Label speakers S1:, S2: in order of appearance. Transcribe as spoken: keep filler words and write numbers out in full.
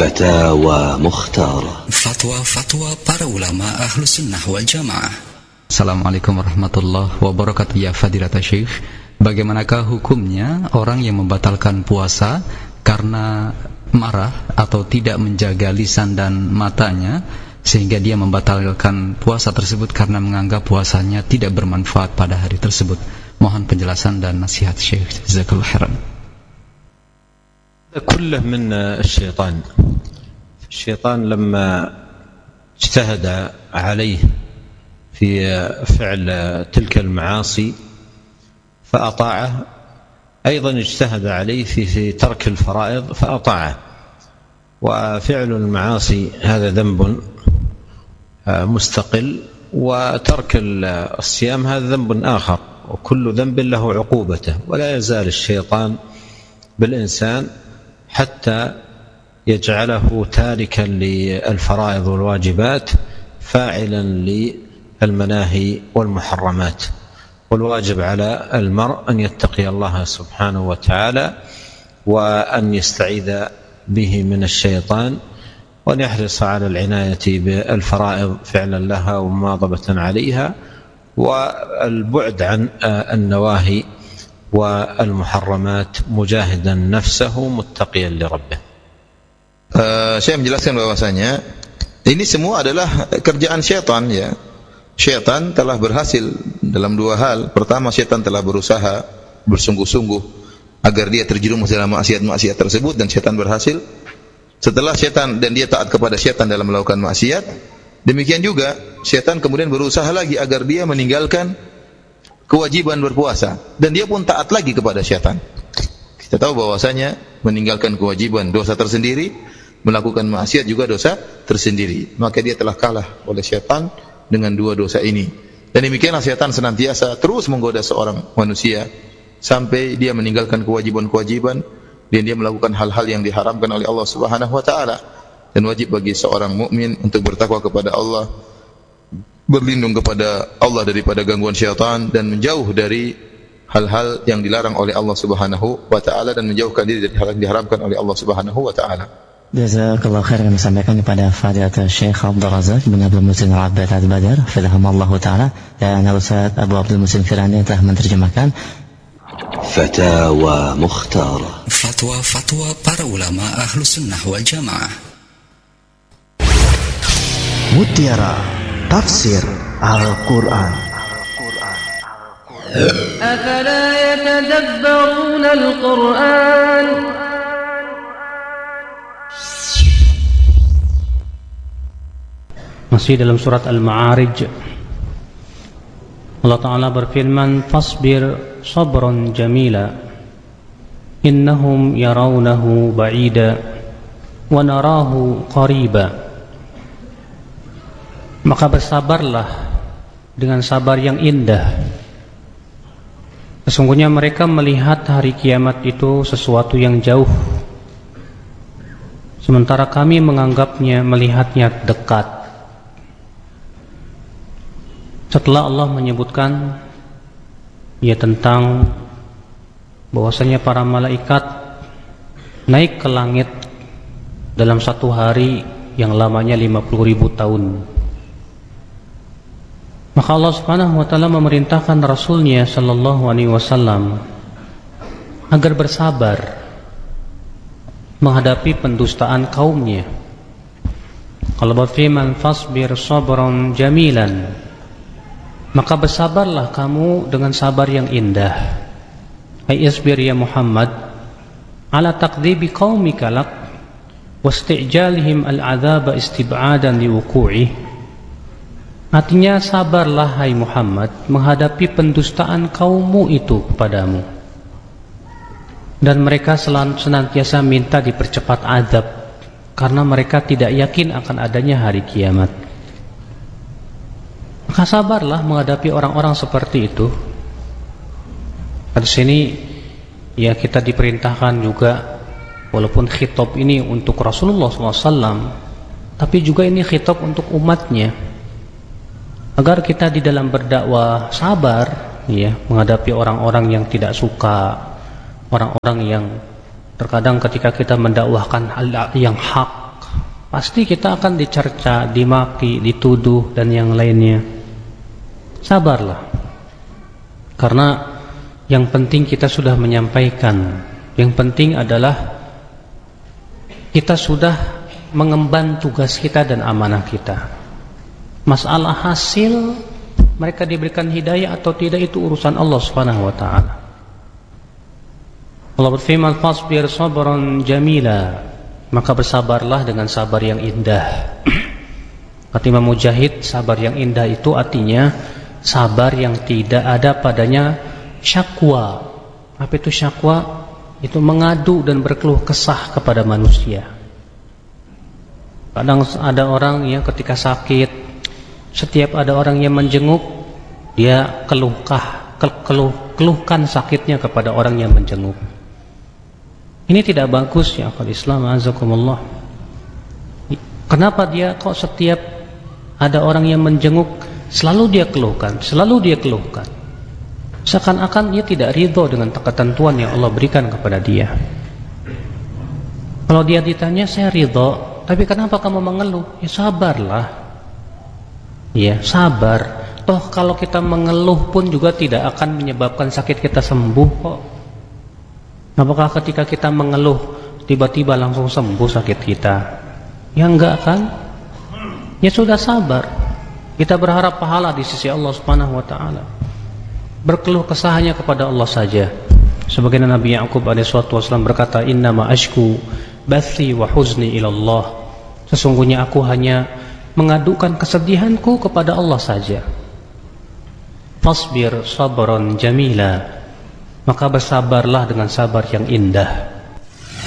S1: Fatawa Mukhtar.
S2: Fatwa-fatwa para ulama ahlu sunnah wal jamaah.
S3: Assalamualaikum warahmatullahi wabarakatuh. Ya Fadilatul Syekh, bagaimanakah hukumnya orang yang membatalkan puasa karena marah atau tidak menjaga lisan dan matanya, sehingga dia membatalkan puasa tersebut karena menganggap puasanya tidak bermanfaat pada hari tersebut? Mohon penjelasan dan nasihat Syekh. Jazakallahu khairan.
S4: كله من الشيطان. الشيطان لما اجتهد عليه في فعل تلك المعاصي فأطاعه، أيضا اجتهد عليه في ترك الفرائض فأطاعه. وفعل المعاصي هذا ذنب مستقل، وترك الصيام هذا ذنب آخر، وكل ذنب له عقوبته. ولا يزال الشيطان بالإنسان حتى يجعله تاركا للفرائض والواجبات فاعلا للمناهي والمحرمات. والواجب على المرء أن يتقي الله سبحانه وتعالى، وأن يستعيذ به من الشيطان، وأن يحرص على العناية بالفرائض فعلا لها ومواظبة عليها، والبعد عن النواهي والmuharramat mujahidan nafsahu muttaqiyan li rabbih.
S5: Uh, saya menjelaskan bahwasanya ini semua adalah kerjaan syaitan, ya. Syaitan telah berhasil dalam dua hal. Pertama, syaitan telah berusaha bersungguh-sungguh agar dia terjerumus dalam maksiat-maksiat tersebut, dan syaitan berhasil. Setelah syaitan dan dia taat kepada syaitan dalam melakukan maksiat, demikian juga syaitan kemudian berusaha lagi agar dia meninggalkan kewajiban berpuasa, dan dia pun taat lagi kepada syaitan. Kita tahu bahwasanya meninggalkan kewajiban dosa tersendiri, melakukan maksiat juga dosa tersendiri. Maka dia telah kalah oleh syaitan dengan dua dosa ini. Dan demikianlah syaitan senantiasa terus menggoda seorang manusia sampai dia meninggalkan kewajiban-kewajiban dan dia melakukan hal-hal yang diharamkan oleh Allah Subhanahu wa taala. Dan wajib bagi seorang mukmin untuk bertakwa kepada Allah, berlindung kepada Allah daripada gangguan syaitan, dan menjauh dari hal-hal yang dilarang oleh Allah Subhanahu wa taala, dan menjauhkan diri dari hal yang diharamkan oleh Allah Subhanahu wa taala.
S6: Jazakallahu khairan. Kami sampaikan kepada Fadilatul Syekh Abdul Razak bin Abdul Muhsin Al-Abbad Al-Badar, Fadahamallahu taala, dan Ustaz Abu Abdul Muhsin Firani telah menerjemahkan
S1: Fatawa Mukhtar.
S2: Fatwa-fatwa para ulama ahlu sunnah wal jamaah.
S7: Mutiara Tafsir Al-Quran.
S8: أفلا يتدبرون القرآن
S9: Masih dalam surat Al-Ma'arij, Allah Ta'ala berfirman, Fasbir sabran jamila innahum yarawnahu ba'ida wa narahu qariba. Maka bersabarlah dengan sabar yang indah. Sesungguhnya mereka melihat hari kiamat itu sesuatu yang jauh, sementara kami menganggapnya, melihatnya dekat. Setelah Allah menyebutkan ya tentang bahwasanya para malaikat naik ke langit dalam satu hari yang lamanya lima puluh ribu tahun, maka Allah Subhanahu wa taala memerintahkan Rasulnya sallallahu alaihi wasallam agar bersabar menghadapi pendustaan kaumnya. Kalau berfirman fasbir sabran jamilan, maka bersabarlah kamu dengan sabar yang indah. Ay isbir ya Muhammad ala taqdibi qaumika lak wasti'jalihim al-'adzaba istib'adan liwuqu'i. Artinya sabarlah hai Muhammad menghadapi pendustaan kaummu itu kepadamu, dan mereka senantiasa minta dipercepat azab karena mereka tidak yakin akan adanya hari kiamat. Maka sabarlah menghadapi orang-orang seperti itu. Di sini ya kita diperintahkan juga, walaupun khitab ini untuk Rasulullah shallallahu alaihi wasallam, tapi juga ini khitab untuk umatnya, agar kita di dalam berdakwah sabar ya menghadapi orang-orang yang tidak suka, orang-orang yang terkadang ketika kita mendakwahkan hal yang hak pasti kita akan dicerca, dimaki, dituduh dan yang lainnya. Sabarlah, karena yang penting kita sudah menyampaikan. Yang penting adalah kita sudah mengemban tugas kita dan amanah kita. Masalah hasil mereka diberikan hidayah atau tidak itu urusan Allah Subhanahu wa taala. Allah berfirman, "Fasbir sabran jamila." Maka bersabarlah dengan sabar yang indah. Kata Imam Mujahid, sabar yang indah itu artinya sabar yang tidak ada padanya syakwa. Apa itu syakwa? Itu mengadu dan berkeluh kesah kepada manusia. Kadang ada orang yang ketika sakit, setiap ada orang yang menjenguk, dia keluhkah, keluh, keluhkan sakitnya kepada orang yang menjenguk. Ini tidak bagus ya akal Islam, azakumullah. Kenapa dia kok setiap ada orang yang menjenguk selalu dia keluhkan, selalu dia keluhkan? Seakan-akan dia tidak ridho dengan ketentuan yang Allah berikan kepada dia. Kalau dia ditanya, saya ridho, tapi kenapa kamu mengeluh? Ya sabarlah. Ya sabar. Toh kalau kita mengeluh pun juga tidak akan menyebabkan sakit kita sembuh kok. Apakah ketika kita mengeluh tiba-tiba langsung sembuh sakit kita? Ya enggak kan? Ya sudah sabar. Kita berharap pahala di sisi Allah Subhanahu wa taala. Berkeluh kesahnya kepada Allah saja. Sebagaimana Nabi Ya'qub alaihi wasallam berkata, "Innama ashku bathi wa huzni ila Allah." Sesungguhnya aku hanya mengadukan kesedihanku kepada Allah saja. Fasbir sabran jamila. Maka bersabarlah dengan sabar yang indah.